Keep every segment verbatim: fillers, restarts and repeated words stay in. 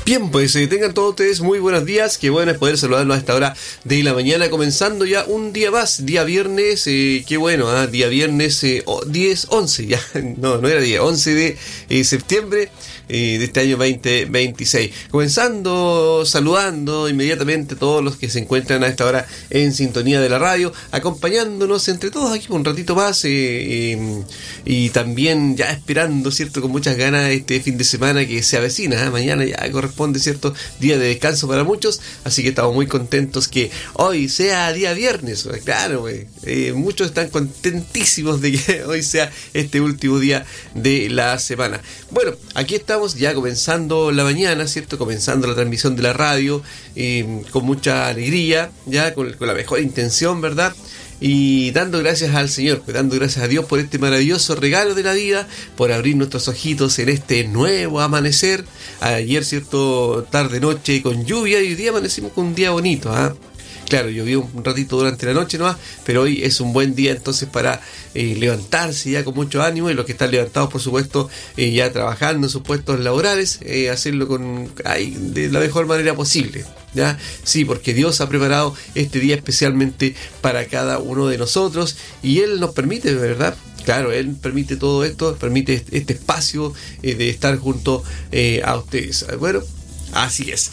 Bien, pues eh, tengan todos ustedes muy buenos días. Qué bueno es poder saludarlos a esta hora de la mañana, comenzando ya un día más, día viernes. Eh, qué bueno, ¿eh? Día viernes eh, oh, diez, once, ya, no, no era día, once de eh, septiembre eh, de este año veinte veintiséis. Comenzando, saludando inmediatamente a todos los que se encuentran a esta hora en sintonía de la radio, acompañándonos entre todos aquí un ratito más eh, eh, y también ya esperando, ¿cierto? Con muchas ganas este fin de semana que se avecina, ¿eh? Mañana ya corresponde, ¿cierto? Día de descanso para muchos, así que estamos muy contentos que hoy sea día viernes. Claro, eh, muchos están contentísimos de que hoy sea este último día de la semana. Bueno, aquí estamos ya comenzando la mañana, ¿cierto? Comenzando la transmisión de la radio eh, con mucha alegría, ya con, con la mejor intención, ¿verdad? Y dando gracias al Señor, dando gracias a Dios por este maravilloso regalo de la vida, por abrir nuestros ojitos en este nuevo amanecer. Ayer, cierto, tarde, noche con lluvia, y hoy día amanecimos con un día bonito, ¿ah? ¿eh? Claro, llovió un ratito durante la noche nomás, pero hoy es un buen día entonces para eh, levantarse ya con mucho ánimo, y los que están levantados, por supuesto, eh, ya trabajando en sus puestos laborales, eh, hacerlo con ay, de la mejor manera posible, ¿ya? Sí, porque Dios ha preparado este día especialmente para cada uno de nosotros, y Él nos permite, ¿verdad? Claro, Él permite todo esto, permite este espacio eh, de estar junto eh, a ustedes. Bueno, así es.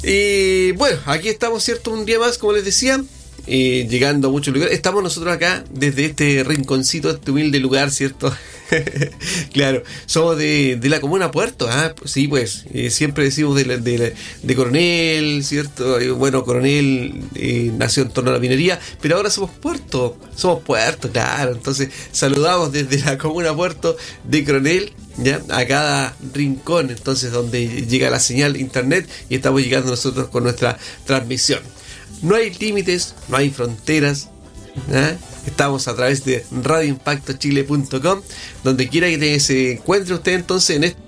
Y bueno, aquí estamos, ¿cierto? Un día más, como les decía, eh, llegando a muchos lugares. Estamos nosotros acá desde este rinconcito, este humilde lugar, ¿cierto? Claro, somos de, de la comuna Puerto, ¿ah? Sí, pues, eh, siempre decimos de, la, de, la, de Coronel, ¿cierto? Eh, bueno, Coronel eh, nació en torno a la minería, pero ahora somos Puerto, somos Puerto, claro. Entonces, saludamos desde la comuna Puerto de Coronel, ya, a cada rincón, entonces, donde llega la señal internet, y estamos llegando nosotros con nuestra transmisión. No hay límites, no hay fronteras, ¿eh? Estamos a través de radio impacto chile punto com, donde quiera que se encuentre usted entonces en este